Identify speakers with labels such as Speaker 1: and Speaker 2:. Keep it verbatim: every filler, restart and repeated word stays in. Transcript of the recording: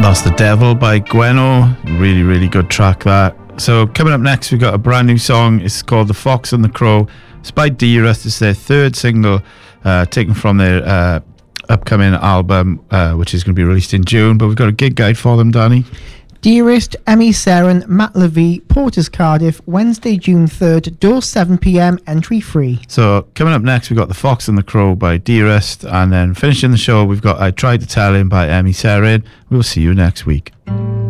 Speaker 1: Lost the Devil by Gweno. Really, really good track that. So coming up next, we've got a brand new song. It's called The Fox and the Crow. It's by Dearest. It's their third single, uh, taken from their uh, upcoming album, uh, which is going to be released in June. But we've got a gig guide for them, Danny.
Speaker 2: Dearest, Emmy Seren, Matt Levy, Porters Cardiff, Wednesday, June third, door seven p.m, entry free.
Speaker 1: So coming up next, we've got The Fox and the Crow by Dearest, and then finishing the show, we've got I Tried to Tell Him by Emmy Seren. We'll see you next week.